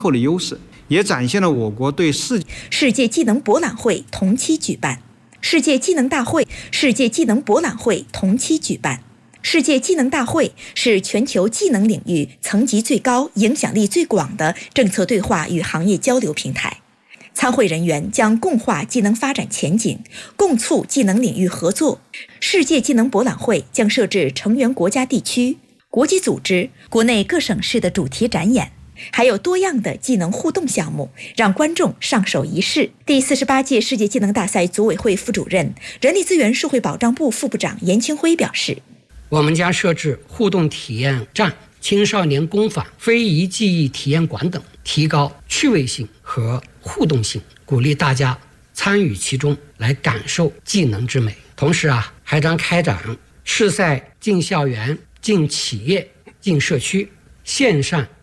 后的优势，也展现了我国对世界技能博览会同期举办。世界技能大会、世界技能博览会同期举办。世界技能大会是全球技能领域层级最高、影响力最广的政策对话与行业交流平台。参会人员将共话技能发展前景，共促技能领域合作。世界技能博览会将设置成员国家地区、国际组织、国内各省市的主题展演，还有多样的技能互动项目，让观众上手一试。第48届世界技能大赛组委会副主任、人力资源社会保障部副部长严清辉表示， 我们将设置互动体验站、青少年工坊、非遗技艺体验馆等，提高趣味性和互动性，鼓励大家参与其中，来感受技能之美。同时还将开展试赛进校园、进企业、进社区、线上